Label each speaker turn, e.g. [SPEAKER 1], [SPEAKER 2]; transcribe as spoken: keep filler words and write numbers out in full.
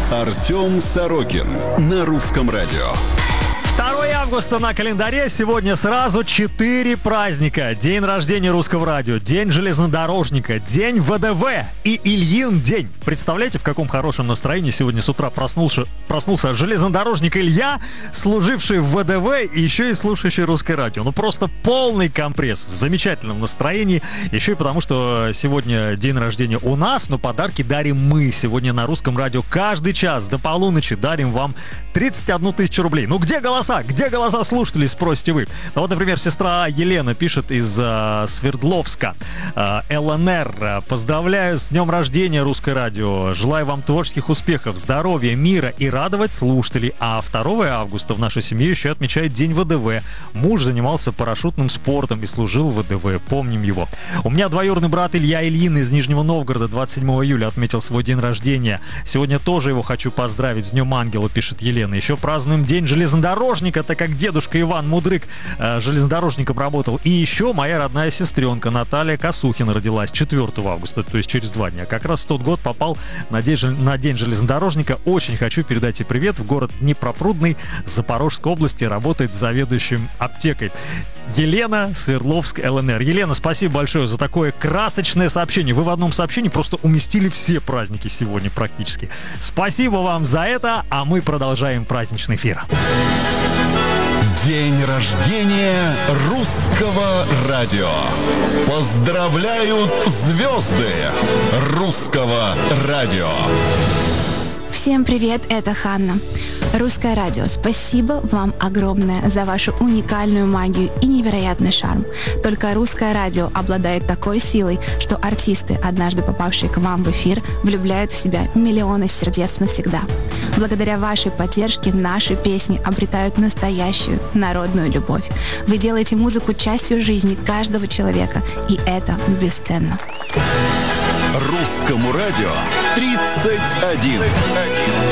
[SPEAKER 1] Артем Сорокин на Русском радио.
[SPEAKER 2] второе августа на календаре. Сегодня сразу четыре праздника. День рождения Русского радио, День железнодорожника, День ВДВ и Ильин день. Представляете, в каком хорошем настроении сегодня с утра проснулся, проснулся железнодорожник Илья, служивший в ВДВ и еще и слушающий Русское радио. Ну просто полный компресс, в замечательном настроении. Еще и потому, что сегодня день рождения у нас, но подарки дарим мы. Сегодня на Русском радио каждый час до полуночи дарим вам тридцать одну тысячу рублей. Ну где голоса? Где голоса слушателей, спросите вы? Ну, вот, например, сестра Елена пишет из э, Свердловска. Э, ЛНР. Поздравляю с днем рождения, Русское радио. Желаю вам творческих успехов, здоровья, мира и радовать слушателей. А второго августа в нашей семье еще отмечает День ВДВ. Муж занимался парашютным спортом и служил в ВДВ. Помним его. У меня двоюродный брат Илья Ильин из Нижнего Новгорода двадцать седьмого июля отметил свой день рождения. Сегодня тоже его хочу поздравить с Днем Ангела, пишет Елена. Еще празднуем День железнодорожника, так как дедушка Иван Мудрык э, железнодорожником работал. И еще моя родная сестренка Наталья Косухина родилась четвёртого августа, то есть через два дня. Как раз в тот год попал на день, на день железнодорожника. Очень хочу передать ей привет. В город Днепропрудный Запорожской области работает заведующим аптекой. Елена, Свердловск, ЛНР. Елена, спасибо большое за такое красочное сообщение. Вы в одном сообщении просто уместили все праздники сегодня практически. Спасибо вам за это, а мы продолжаем праздничный эфир.
[SPEAKER 1] День рождения Русского радио. Поздравляют звезды Русского радио.
[SPEAKER 3] Всем привет, это Ханна. Русское радио, спасибо вам огромное за вашу уникальную магию и невероятный шарм. Только Русское радио обладает такой силой, что артисты, однажды попавшие к вам в эфир, влюбляют в себя миллионы сердец навсегда. Благодаря вашей поддержке наши песни обретают настоящую народную любовь. Вы делаете музыку частью жизни каждого человека, и это бесценно.
[SPEAKER 1] Русскому радио тридцать один.